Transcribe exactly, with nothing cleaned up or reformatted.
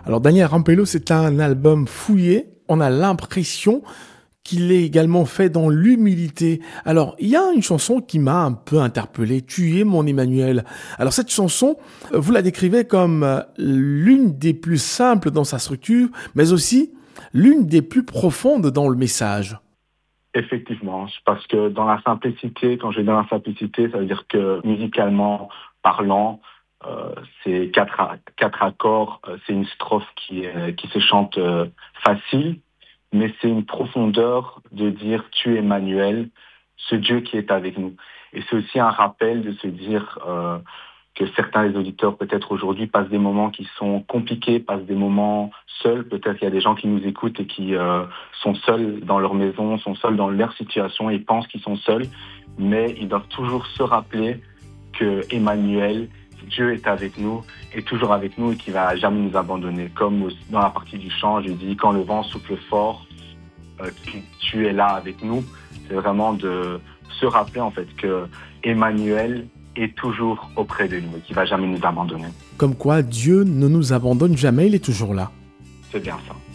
Alors Daniel Rampello, c'est un album fouillé. On a l'impression qu'il est également fait dans l'humilité. Alors, il y a une chanson qui m'a un peu interpellé, Tu es mon Emmanuel. Alors cette chanson, euh, vous la décrivez comme euh, l'une des plus simples dans sa structure, mais aussi l'une des plus profondes dans le message. Effectivement, parce que dans la simplicité, quand je dis dans la simplicité, ça veut dire que musicalement parlant, euh, c'est quatre, a- quatre accords, euh, c'est une strophe qui, est- qui se chante euh, facile, mais c'est une profondeur de dire tu es Emmanuel, ce Dieu qui est avec nous. Et c'est aussi un rappel de se dire euh, que certains des auditeurs peut-être aujourd'hui passent des moments qui sont compliqués, passent des moments seuls. Peut-être qu'il y a des gens qui nous écoutent et qui euh, sont seuls dans leur maison, sont seuls dans leur situation et pensent qu'ils sont seuls, mais ils doivent toujours se rappeler que Emmanuel, Dieu est avec nous, est toujours avec nous et qu'il va jamais nous abandonner. Comme dans la partie du chant, je dis quand le vent souffle fort, euh, tu, tu es là avec nous. C'est vraiment de se rappeler en fait que Emmanuel est toujours auprès de nous et qu'il va jamais nous abandonner. Comme quoi, Dieu ne nous abandonne jamais, il est toujours là. C'est bien ça.